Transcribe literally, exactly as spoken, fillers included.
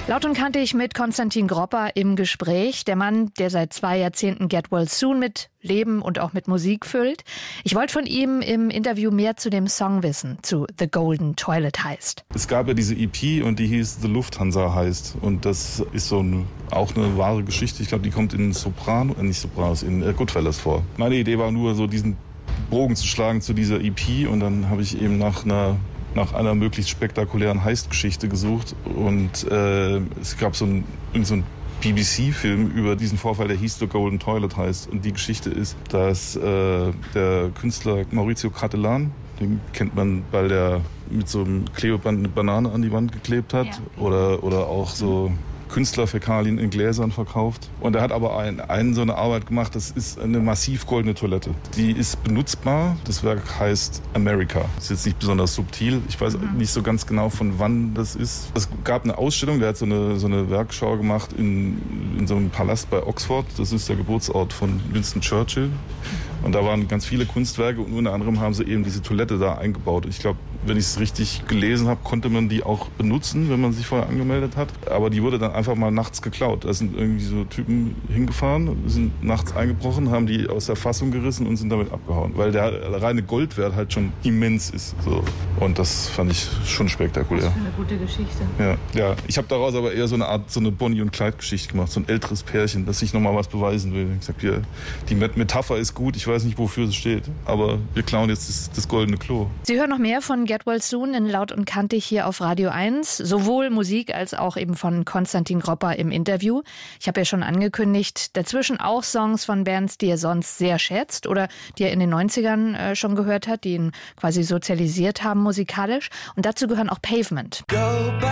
Laut und kantig mit Konstantin Gropper im Gespräch. Der Mann, der seit zwei Jahrzehnten Get Well Soon mit Leben und auch mit Musik füllt. Ich wollte von ihm im Interview mehr zu dem Song wissen, zu The Golden Toilet Heist. Es gab ja diese E P und die hieß The Lufthansa Heist. Und das ist so ein, auch eine wahre Geschichte. Ich glaube, die kommt in Soprano, äh nicht Sopranos, in äh, Goodfellas vor. Meine Idee war nur, so diesen Bogen zu schlagen zu dieser E P. Und dann habe ich eben nach einer nach einer möglichst spektakulären Heist-Geschichte gesucht und äh, es gab so einen so ein B B C-Film über diesen Vorfall, der hieß The Golden Toilet Heist. Und die Geschichte ist, dass äh, der Künstler Maurizio Cattelan, den kennt man, weil der mit so einem Klebeband eine Banane an die Wand geklebt hat, ja. oder, oder auch so Künstlerfäkalien in Gläsern verkauft. Und er hat aber ein, einen so eine Arbeit gemacht, das ist eine massiv goldene Toilette. Die ist benutzbar. Das Werk heißt America. Ist jetzt nicht besonders subtil. Ich weiß mhm. nicht so ganz genau, von wann das ist. Es gab eine Ausstellung, der hat so eine, so eine Werkschau gemacht in, in so einem Palast bei Oxford. Das ist der Geburtsort von Winston Churchill. Und da waren ganz viele Kunstwerke und unter anderem haben sie eben diese Toilette da eingebaut. Ich glaube, wenn ich es richtig gelesen habe, konnte man die auch benutzen, wenn man sich vorher angemeldet hat. Aber die wurde dann einfach mal nachts geklaut. Da sind irgendwie so Typen hingefahren, sind nachts eingebrochen, haben die aus der Fassung gerissen und sind damit abgehauen. Weil der reine Goldwert halt schon immens ist. So. Und das fand ich schon spektakulär. Das ist eine gute Geschichte. Ja, ja. Ich habe daraus aber eher so eine Art, so eine Bonnie- und Clyde-Geschichte gemacht. So ein älteres Pärchen, das sich nochmal was beweisen will. Ich sag, ja, die Metapher ist gut, ich weiß nicht, wofür sie steht. Aber wir klauen jetzt das, das goldene Klo. Sie hören noch mehr von Get Well Soon in Laut und Kantig hier auf Radio eins. Sowohl Musik als auch eben von Konstantin Gropper im Interview. Ich habe ja schon angekündigt, dazwischen auch Songs von Bands, die er sonst sehr schätzt oder die er in den neunzigern äh, schon gehört hat, die ihn quasi sozialisiert haben musikalisch. Und dazu gehören auch Pavement.